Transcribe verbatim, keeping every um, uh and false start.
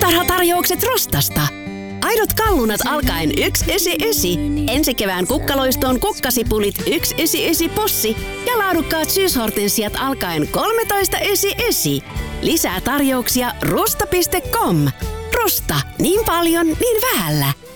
Tarhatarjoukset Rostasta. Aidot kallunat alkaen yksi ysi ysi. Ensi kevään kukkaloistoon kukkasipulit yksi ysi ysi possi ja laadukkaat syyshortensiat alkaen kolmetoista ysi ysi. Lisää tarjouksia rusta piste com. Rusta. Niin paljon, niin vähällä.